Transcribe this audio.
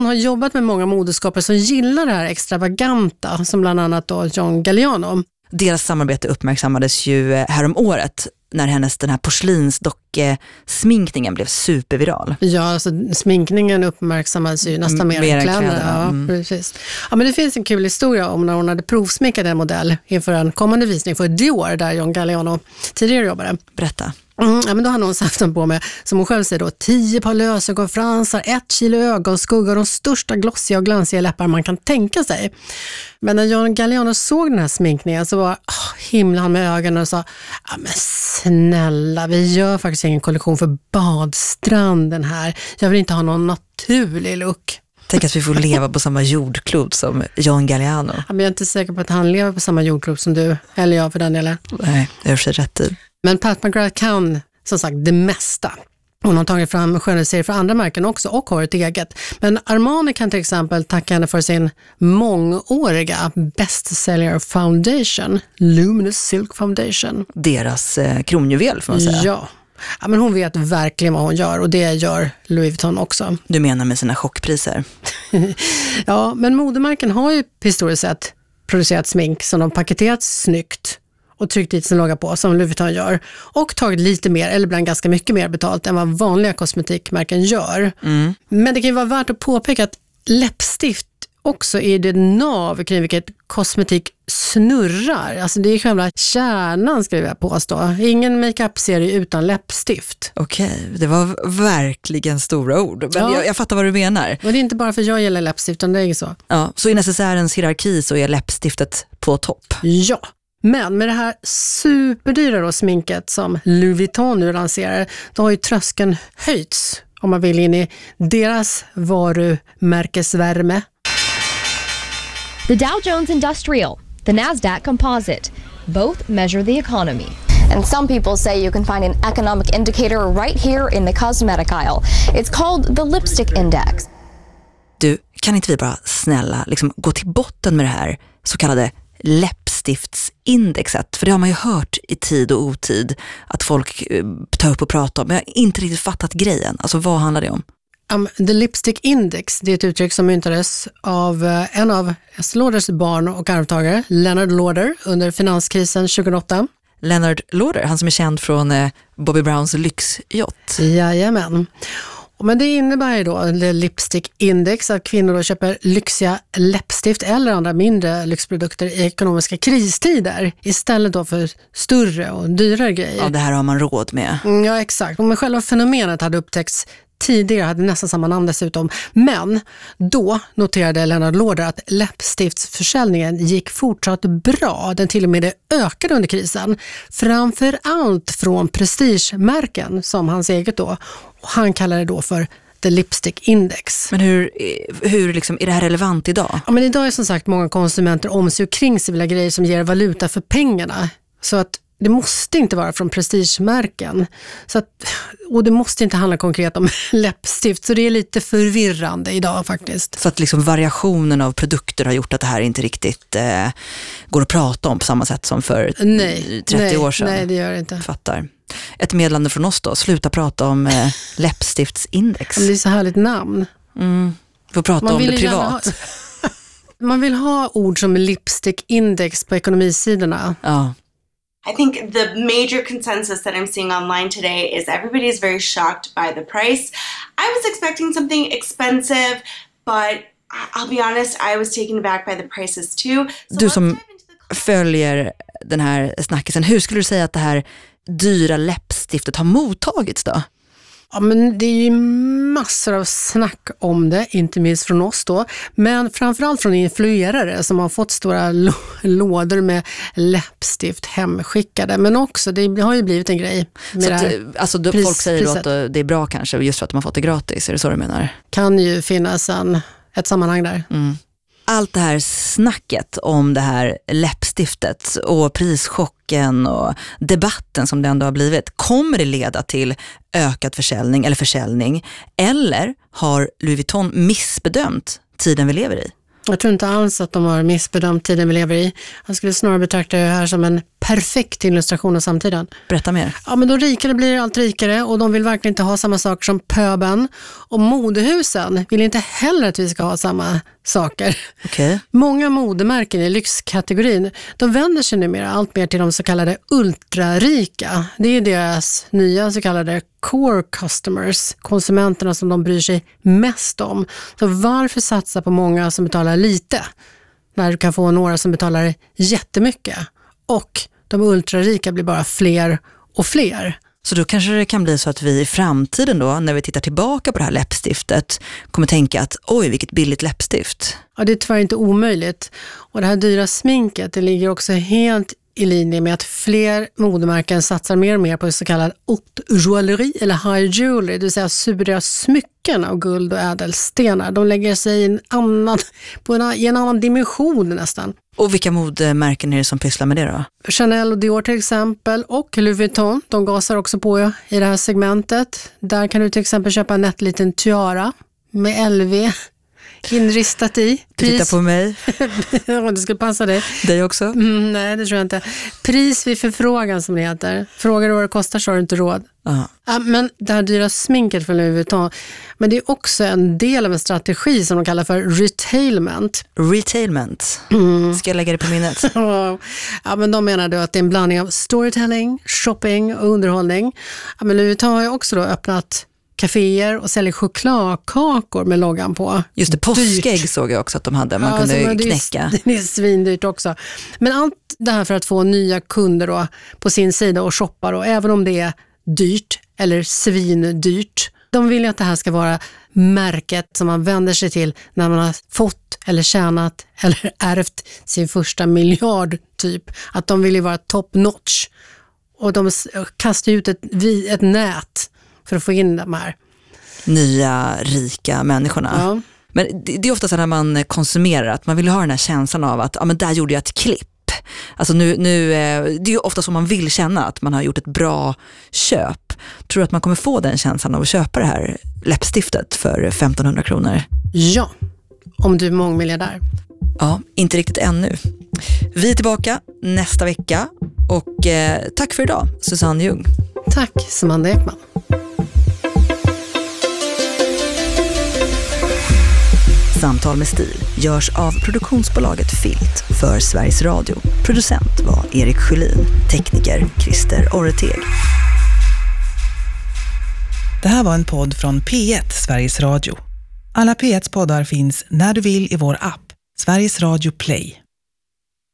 Hon har jobbat med många modeskapare som gillar det här extravaganta, som bland annat då John Galliano. Deras samarbete uppmärksammades ju härom året när hennes den här porslinsdocke-sminkningen blev superviral. Ja, alltså sminkningen uppmärksammades ju nästan mer än kläderna. Ja, precis. Ja, men det finns en kul historia om när hon hade provsminkat en modell inför en kommande visning för Dior där John Galliano tidigare jobbade. Berätta. Ja, men då hade hon saften på med, som hon själv säger då, 10 par lösögonfransar, 1 kilo ögonskugga och de största glossiga och glansiga läppar man kan tänka sig. Men när John Galliano såg den här sminkningen så var himlade han med ögonen och sa, ja men snälla, vi gör faktiskt ingen kollektion för badstranden här. Jag vill inte ha någon naturlig look. Tänk att vi får leva på samma jordklot som John Galliano. Ja, men jag är inte säker på att han lever på samma jordklot som du, eller jag för den delen. Nej, det gör sig rätt i. Men Pat McGrath kan som sagt det mesta. Hon har tagit fram skönhetsserier för andra märken också och har ett eget. Men Armani kan till exempel tacka henne för sin mångåriga bestseller foundation, Luminous Silk Foundation. Deras kronjuvel får man säga. Ja, men hon vet verkligen vad hon gör och det gör Louis Vuitton också. Du menar med sina chockpriser? Ja, men modemärken har ju historiskt sett producerat smink som de paketerat snyggt och tryckt dit sin logga på som Louis Vuitton gör och tagit lite mer eller ibland ganska mycket mer betalt än vad vanliga kosmetikmärken gör. Men det kan ju vara värt att påpeka att läppstift också är det nav kring vilket kosmetik snurrar. Alltså det är själva kärnan, skulle jag påstå. Ingen makeup-serie utan läppstift. Okej, det var verkligen stora ord. Men ja. jag fattar vad du menar. Och det är inte bara för jag gillar läppstift, utan det är så. Ja, så i necessärens hierarki så är läppstiftet på topp. Ja. Men med det här superdyra då sminket som Louis Vuitton nu lanserar, då har ju tröskeln höjts om man vill in i deras varumärkesvärme. The Dow Jones Industrial, the Nasdaq Composite, both measure the economy. And some people say you can find an economic indicator right here in the cosmetic aisle. It's called the Lipstick Index. Du, kan inte vi bara snälla gå till botten med det här så kallade läppstiftsindexet? För det har man ju hört i tid och otid att folk tar upp och pratar om. Men jag har inte riktigt fattat grejen. Alltså vad handlar det om? The Lipstick Index, det är ett uttryck som myntades av en av Estée Lauders barn och arvtagare, Leonard Lauder, under finanskrisen 2008. Leonard Lauder, han som är känd från Bobby Browns lyxyacht. Jajamän. Men det innebär ju då The Lipstick Index att kvinnor då köper lyxiga läppstift eller andra mindre lyxprodukter i ekonomiska kristider istället då för större och dyrare grejer. Ja, det här har man råd med. Ja, exakt. Men själva fenomenet hade upptäckts tidigare, hade nästan samma namn dessutom. Men då noterade Leonard Lauder att läppstiftsförsäljningen gick fortsatt bra. Den till och med ökade under krisen. Framför allt från prestigemärken som hans eget då. Och han kallar det då för The Lipstick Index. Men hur är det här relevant idag? Ja, men idag är som sagt många konsumenter om sig och kring sig vilja grejer som ger valuta för pengarna. Så att det måste inte vara från prestigemärken. Och det måste inte handla konkret om läppstift. Så det är lite förvirrande idag faktiskt. Så att variationen av produkter har gjort att det här inte riktigt går att prata om på samma sätt som för 30 år sedan. Nej, det gör det inte. Fattar. Ett meddelande från oss då. Sluta prata om läppstiftsindex. Det är så härligt namn. Får prata om det privat. Man vill ha ord som lipstick index på ekonomisidorna. Ja. I think the major consensus that I'm seeing online today is everybody is very shocked by the price. I was expecting something expensive, but I'll be honest, I was taken aback by the prices too. So du som följer den här snackisen, hur skulle du säga att det här dyra läppstiftet har mottagits då? Ja, men det är ju massor av snack om det, inte minst från oss då. Men framförallt från influerare som har fått stora lådor med läppstift hemskickade. Men också, det har ju blivit en grej. Med så att, folk säger då att det är bra kanske just för att de har fått det gratis, är det så du menar? Kan ju finnas ett sammanhang där. Allt det här snacket om det här läppstiftet och prischocken och debatten som det ändå har blivit, kommer det leda till ökad försäljning eller har Louis Vuitton missbedömt tiden vi lever i? Jag tror inte alls att de har missbedömt tiden vi lever i. Jag skulle snarare betrakta det här som en perfekt illustration av samtiden. Berätta mer. Ja, men de rikare blir allt rikare och de vill verkligen inte ha samma saker som pöben. Och modehusen vill inte heller att vi ska ha samma saker. Okay. Många modemärken i lyxkategorin, de vänder sig numera allt mer till de så kallade ultrarika. Det är deras nya så kallade core customers, konsumenterna som de bryr sig mest om. Så varför satsa på många som betalar lite när du kan få några som betalar jättemycket? Och de ultrarika blir bara fler och fler. Så då kanske det kan bli så att vi i framtiden då, när vi tittar tillbaka på det här läppstiftet, kommer tänka att oj, vilket billigt läppstift. Ja, det är tyvärr inte omöjligt. Och det här dyra sminket, det ligger också helt i linje med att fler modemärken satsar mer och mer på så kallad haute joaillerie eller high jewelry, det vill säga sura smycken av guld och ädelstenar. De lägger sig i en annan dimension nästan. Och vilka modemärken är det som pysslar med det då? Chanel och Dior till exempel och Louis Vuitton, de gasar också på i det här segmentet. Där kan du till exempel köpa en nätt liten tiara med LV inristat i. Titta på mig. Ja, det skulle passa dig. Dig också? Nej, det tror jag inte. Pris vid förfrågan som det heter. Frågar du vad det kostar så har du inte råd. Ja, men det här dyra sminket för Louis Vuitton, men det är också en del av en strategi som de kallar för retailment. Retailment? Ska jag lägga det på minnet? Ja, men de menar då att det är en blandning av storytelling, shopping och underhållning. Ja, men Louis Vuitton har ju också då öppnat kaféer och säljer chokladkakor med loggan på. Just det, påskägg såg jag också att de hade. Man kunde knäcka. Det är svindyrt också. Men allt det här för att få nya kunder då på sin sida och shoppa då, även om det är dyrt eller svindyrt. De vill ju att det här ska vara märket som man vänder sig till när man har fått eller tjänat eller ärvt sin första miljard typ. Att de vill ju vara top notch. Och de kastar ut ett nät för att få in de här nya rika människorna. Ja. Men det är ofta så när man konsumerar att man vill ha den här känslan av att men där gjorde jag ett klipp. Alltså nu, det är ju ofta som man vill känna att man har gjort ett bra köp. Tror du att man kommer få den känslan av att köpa det här läppstiftet för 1500 kronor? Ja, om du är mångmiljardär. Ja, inte riktigt ännu. Vi är tillbaka nästa vecka och tack för idag, Susanne Ljung. Tack, Samanda Ekman. Samtal med stil görs av produktionsbolaget Filt för Sveriges Radio. Producent var Erik Sjölin, tekniker Christer Orreteg. Det här var en podd från P1, Sveriges Radio. Alla P1s poddar finns när du vill i vår app, Sveriges Radio Play.